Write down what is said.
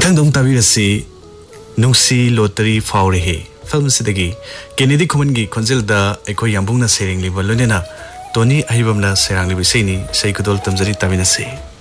ꯃꯊꯪꯗ ꯇꯥꯕꯤꯔꯁꯤ ꯅꯨꯡꯁꯤ lottery ꯐꯥꯎꯔꯦꯍꯦ ꯐꯤल्म सिदगी Kennedy खुमनगी खोंजेलदा एखो याम्बुंगना सेरेंगलिबा लोनेना Tony अहिबमना सेरांगलिबि सेनी सैकुदोल तमजरी ताबिनसे